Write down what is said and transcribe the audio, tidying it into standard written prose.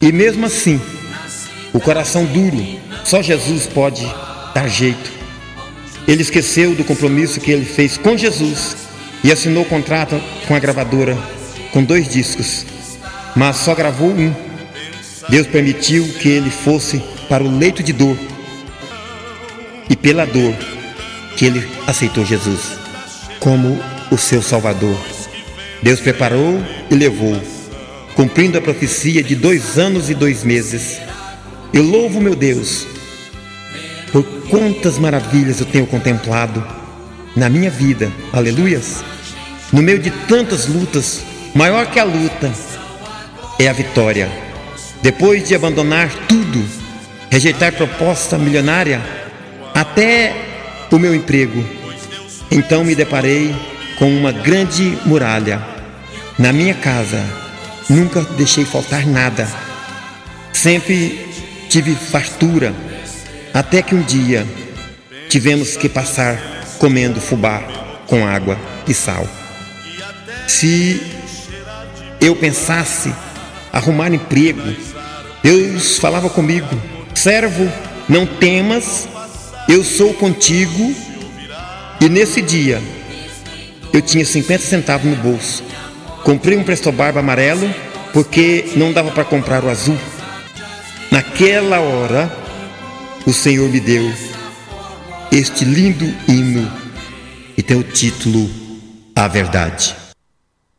E mesmo assim, o coração duro, só Jesus pode dar jeito. Ele esqueceu do compromisso que ele fez com Jesus e assinou o contrato com a gravadora com 2 discos, mas só gravou um. Deus permitiu que ele fosse para o leito de dor, e pela dor que ele aceitou Jesus como o seu Salvador. Deus preparou e levou, cumprindo a profecia de 2 anos e 2 meses. Eu louvo meu Deus por quantas maravilhas eu tenho contemplado na minha vida, aleluias. No meio de tantas lutas, maior que a luta é a vitória. Depois de abandonar tudo, rejeitar proposta milionária, até o meu emprego, então me deparei com uma grande muralha. Na minha casa, nunca deixei faltar nada. Sempre tive fartura, até que um dia tivemos que passar comendo fubá com água e sal. Se eu pensasse arrumar emprego, Deus falava comigo: servo, não temas, eu sou contigo. E nesse dia, eu tinha 50 centavos no bolso. Comprei um Presto Barba amarelo, porque não dava para comprar o azul. Naquela hora, o Senhor me deu este lindo hino e tem o título A Verdade.